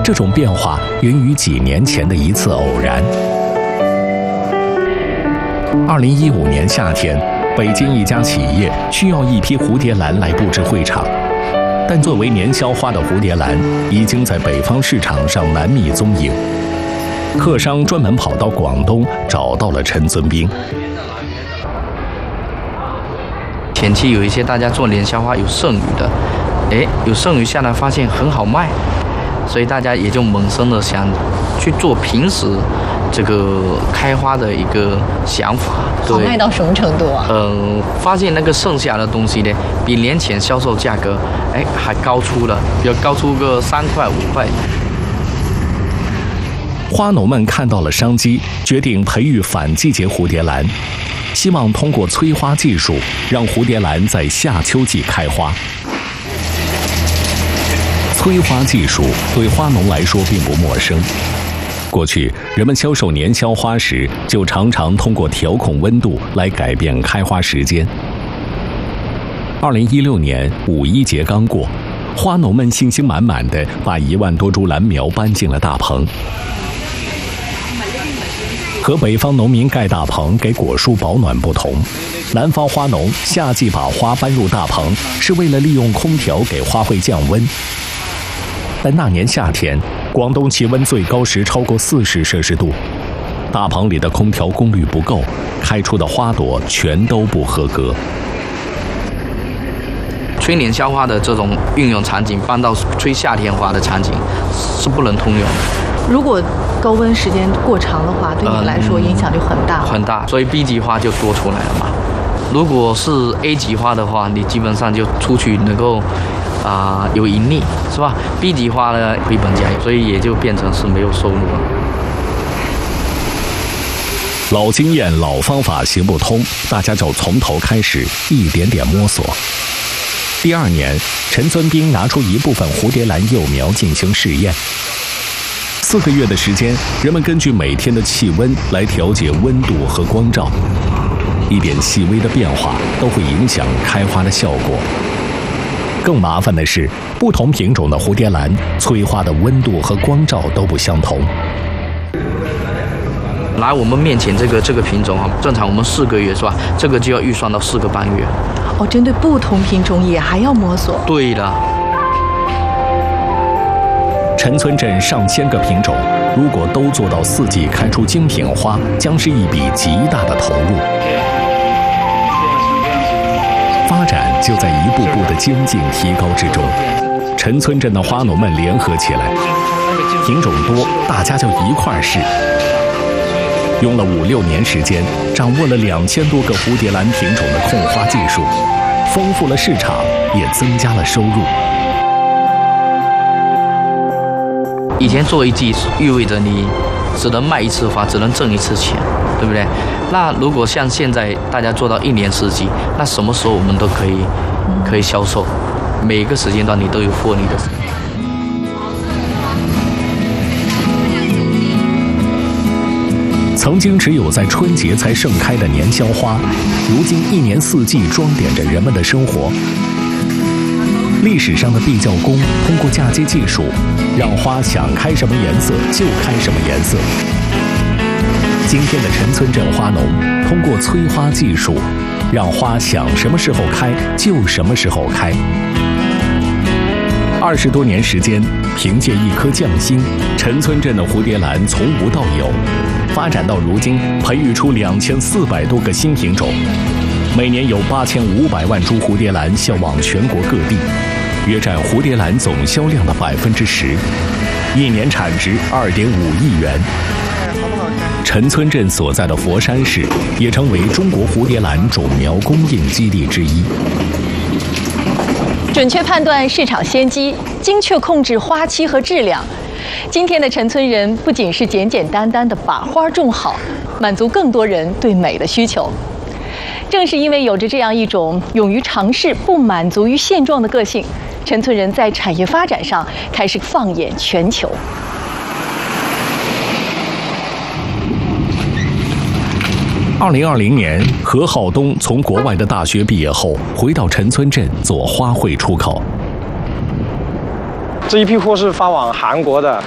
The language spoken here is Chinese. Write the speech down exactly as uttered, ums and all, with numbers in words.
这种变化源于几年前的一次偶然。二零一五年夏天，北京一家企业需要一批蝴蝶兰来布置会场，但作为年宵花的蝴蝶兰已经在北方市场上难觅踪影。客商专门跑到广东找到了陈尊彬。 前期有一些大家做年宵花有剩余的，哎，有剩余下来发现很好卖，所以大家也就萌生了想去做平时这个开花的一个想法。 好卖到什么程度啊？ 嗯、呃，发现那个剩下的东西呢，比年前销售价格哎还高出了，要高出个三块五块。 花农们看到了商机，决定培育反季节蝴蝶兰，希望通过催花技术让蝴蝶兰在夏秋季开花。催花技术对花农来说并不陌生。过去人们销售年宵花时，就常常通过调控温度来改变开花时间。二零一六年五一节刚过，花农们信心满满地把一万多株兰苗搬进了大棚。和北方农民盖大棚给果树保暖不同，南方花农夏季把花搬入大棚，是为了利用空调给花卉降温。但那年夏天，广东气温最高时超过四十摄氏度，大棚里的空调功率不够，开出的花朵全都不合格。 吹年宵花的这种运用场景搬到吹夏天花的场景是不能通用的。 如果高温时间过长的话，对你来说影响就很大、 嗯、很大，所以 B 级花就多出来了嘛。如果是 A 级花的话，你基本上就出去能够啊、呃、有盈利，是吧 ？B 级花呢回本加有，所以也就变成是没有收入了。 老经验、老方法行不通，大家就从头开始，一点点摸索。第二年，陈尊彬拿出一部分蝴蝶兰幼苗进行试验。四个月的时间，人们根据每天的气温来调节温度和光照，一点细微的变化都会影响开花的效果。更麻烦的是，不同品种的蝴蝶兰催花的温度和光照都不相同。 来我们面前这个这个品种啊，正常我们四个月是吧？这个就要预算到四个半月。 哦，针对不同品种也还要摸索。 对的。 陈村镇上千个品种，如果都做到四季开出精品花，将是一笔极大的投入。发展就在一步步的精进提高之中。陈村镇的花农们联合起来，品种多，大家就一块儿试。用了五六年时间，掌握了两千多个蝴蝶兰品种的控花技术，丰富了市场，也增加了收入。 以前做一季意味着你只能卖一次花，只能挣一次钱，对不对？那如果像现在大家做到一年四季，那什么时候我们都可以可以销售，每个时间段你都有获利的。 曾经只有在春节才盛开的年宵花，如今一年四季装点着人们的生活。历史上的地窖工通过嫁接技术，让花想开什么颜色就开什么颜色。今天的陈村镇花农通过催花技术，让花想什么时候开就什么时候开。二十多年时间，凭借一颗匠心，陈村镇的蝴蝶兰从无到有，发展到如今，培育出两千四百多个新品种，每年有八千五百万株蝴蝶兰销往全国各地，约占蝴蝶兰总销量的百分之十，一年产值二点五亿元。陈村镇所在的佛山市也成为中国蝴蝶兰种苗供应基地之一。 准确判断市场先机，精确控制花期和质量。今天的陈村人不仅是简简单单的把花种好，满足更多人对美的需求。正是因为有着这样一种勇于尝试、不满足于现状的个性，陈村人在产业发展上开始放眼全球。 二零二零年，何浩东从国外的大学毕业后，回到陈村镇做花卉出口。 这一批货是发往韩国的，